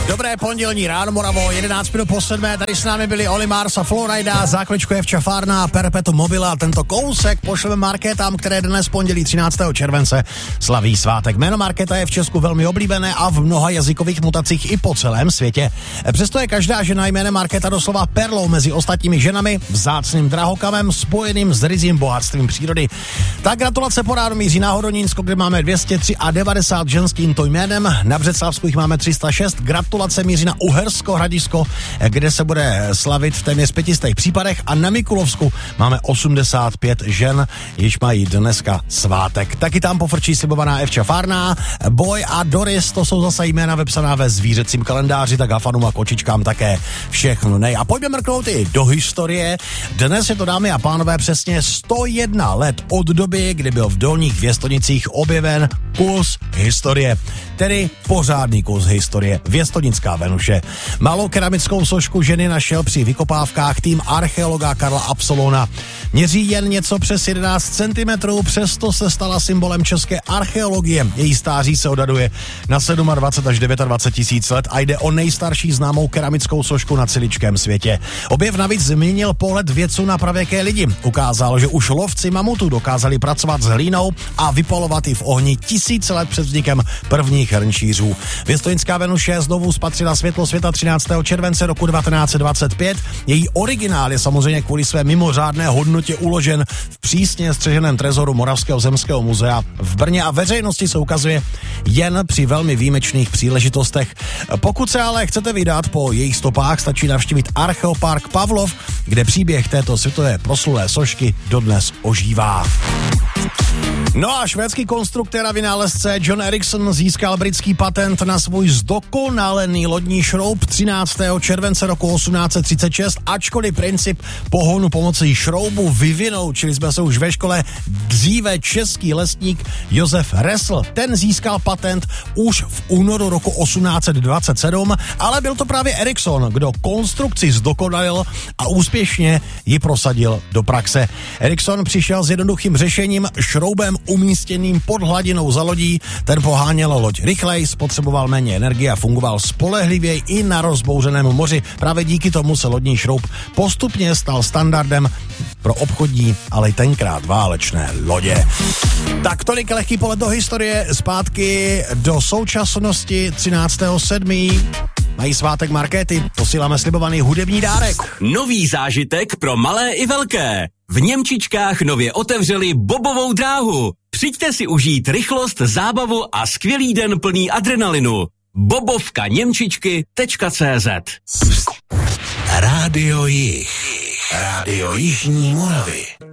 Dobré pondělní ráno, Moravo, 11 minut po 7. Tady s námi byli Oli Mars a Florida, zákličku je Včafárna, Perpetuum mobile a tento kousek pošleme marketám, které dnes pondělí 13. července slaví svátek. Jméno marketa je v Česku velmi oblíbené a v mnoha jazykových mutacích i po celém světě. Přesto je každá žena jménem marketa doslova perlou mezi ostatními ženami, vzácným drahokamem spojeným s ryzím bohatstvím přírody. Tak gratulace po rádu míří na Hodonínsko, kde máme 293 ženským tímto jménem, na Břeclavsku jich máme 306, gratulace míří na Uhersko Hradisko, kde se bude slavit v téměř 500 případech a na Mikulovsku máme 85 žen, již mají dneska svátek. Taky tam pofrčí slibovaná Evča Farná, Boy a Doris, to jsou zase jména vepsaná ve zvířecím kalendáři, tak Hafanům a kočičkám také všechno nej. A pojďme mrknout i do historie. Dnes je to, dámy a pánové, přesně 101 let od doby, kdy byl v Dolních Věstonicích objeven kus historie, tedy pořádný kus historie, Věstonická Venuše. Malou keramickou sošku ženy našel při vykopávkách tým archeologa Karla Absolona. Měří jen něco přes 11 cm, přesto se stala symbolem české archeologie. Její stáří se odhaduje na 27 až 29 tisíc let a jde o nejstarší známou keramickou sošku na celém světě. Objev navíc změnil pohled vědců na pravěké lidi. Ukázal, že už lovci mamutů dokázali pracovat s hlínou a vypalovat ji v ohni tisíce let před vznikem prvních hrnčířů. Věstonická Venuše znovu spatřila světlo světa 13. července roku 1925. Její originál je samozřejmě kvůli své mimořádné hodnotě uložen v přísně střeženém trezoru Moravského zemského muzea v Brně a veřejnosti se ukazuje jen při velmi výjimečných příležitostech. Pokud se ale chcete vydat po jejich stopách, stačí navštívit Archeopark Pavlov, kde příběh této světové proslulé sošky dodnes ožívá. No a švédský konstruktér a vynálezce John Ericsson získal britský patent na svůj zdokonalený lodní šroub 13. července roku 1836, ačkoliv princip pohonu pomocí šroubu vyvinou, čili jsme se už ve škole, dříve český lesník Josef Ressl. Ten získal patent už v únoru roku 1827, ale byl to právě Ericsson, kdo konstrukci zdokonalil a úspěšně ji prosadil do praxe. Ericsson přišel s jednoduchým řešením, šroubem umístěným pod hladinou za lodí. Ten poháněl loď rychleji, spotřeboval méně energie a fungoval spolehlivěji i na rozbouřeném moři. Právě díky tomu se lodní šroub postupně stal standardem pro obchodní, ale i tenkrát válečné lodě. Tak tolik lehký pohled do historie, zpátky do současnosti 13.7. Mají svátek markety, posíláme slibovaný hudební dárek. Nový zážitek pro malé i velké. V Němčičkách nově otevřeli bobovou dráhu. Přijďte si užít rychlost, zábavu a skvělý den plný adrenalinu. bobovkaněmčičky.cz Rádio Jih. Rádio Jižní Moravy.